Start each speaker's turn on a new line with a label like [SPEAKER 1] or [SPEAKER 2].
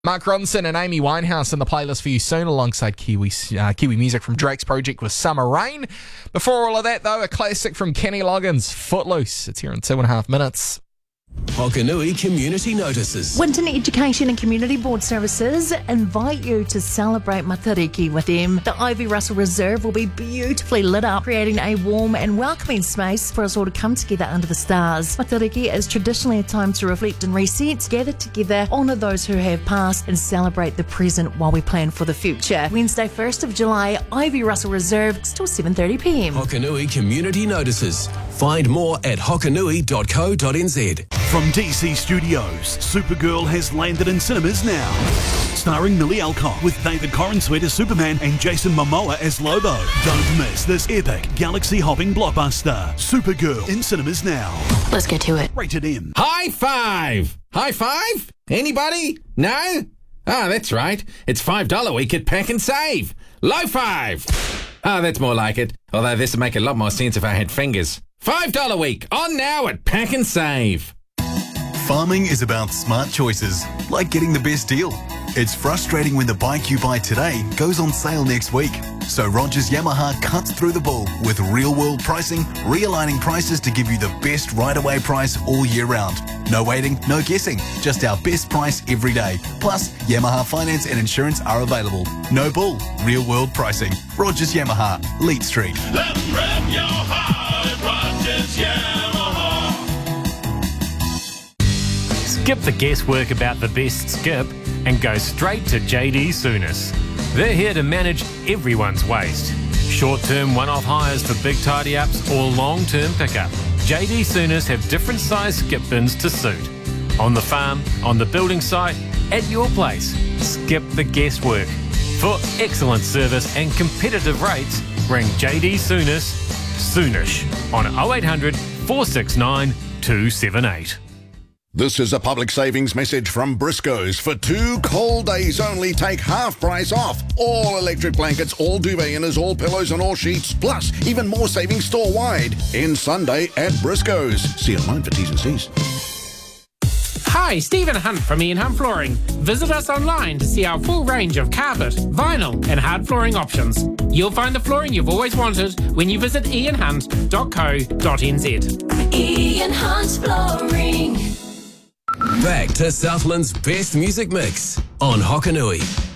[SPEAKER 1] Mark Ronson and Amy Winehouse in the playlist for you soon, alongside Kiwi music from Drake's project with Summer Rain. Before all of that, though, a classic from Kenny Loggins, Footloose. It's here in 2.5 minutes.
[SPEAKER 2] Hokanui Community Notices.
[SPEAKER 3] Winton Education and Community Board Services invite you to celebrate Matariki with them. The Ivy Russell Reserve will be beautifully lit up, creating a warm and welcoming space for us all to come together under the stars. Matariki is traditionally a time to reflect and reset, gather together, honour those who have passed and celebrate the present while we plan for the future. Wednesday 1st of July, Ivy Russell Reserve till 7:30pm.
[SPEAKER 2] Hokanui Community Notices. Find more at hokanui.co.nz.
[SPEAKER 4] From DC Studios, Supergirl has landed in cinemas now. Starring Millie Alcock with David Corenswet as Superman and Jason Momoa as Lobo. Don't miss this epic galaxy-hopping blockbuster. Supergirl in cinemas now.
[SPEAKER 3] Let's get to it.
[SPEAKER 4] Rated M.
[SPEAKER 5] High five! High five? Anybody? No? Ah, that's right. It's $5 week at Pack and Save. Low five! Ah, that's more like it. Although this would make a lot more sense if I had fingers. $5 week, on now at Pack and Save.
[SPEAKER 6] Farming is about smart choices, like getting the best deal. It's frustrating when the bike you buy today goes on sale next week. So Rogers Yamaha cuts through the bull with real-world pricing, realigning prices to give you the best right-away price all year round. No waiting, no guessing, just our best price every day. Plus, Yamaha finance and insurance are available. No bull, real-world pricing. Rogers Yamaha, Leet Street.
[SPEAKER 7] Let them rev your heart, Rogers Yamaha.
[SPEAKER 8] Skip the guesswork about the best skip and go straight to JD Souness. They're here to manage everyone's waste. Short-term one-off hires for big tidy-ups or long-term pickup. JD Souness have different size skip bins to suit. On the farm, on the building site, at your place. Skip the guesswork. For excellent service and competitive rates, ring JD Souness soonish on 0800 469 278.
[SPEAKER 9] This is a public savings message from Briscoe's. For 2 cold days only, take half price off. All electric blankets, all duvet inners, all pillows and all sheets. Plus, even more savings store-wide. End Sunday at Briscoe's. See online for T's and C's.
[SPEAKER 10] Hi, Stephen Hunt from Ian Hunt Flooring. Visit us online to see our full range of carpet, vinyl and hard flooring options. You'll find the flooring you've always wanted when you visit ianhunt.co.nz.
[SPEAKER 11] Ian Hunt Flooring.
[SPEAKER 2] Back to Southland's best music mix on Hokanui.